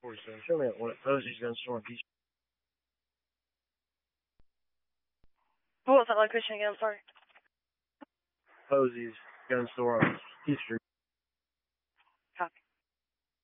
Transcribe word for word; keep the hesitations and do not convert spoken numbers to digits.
forty-seven. Show me that one at Posey's Gun Store on Peace. What was that location again? I'm sorry. Posey's Gun Store on Peace Street.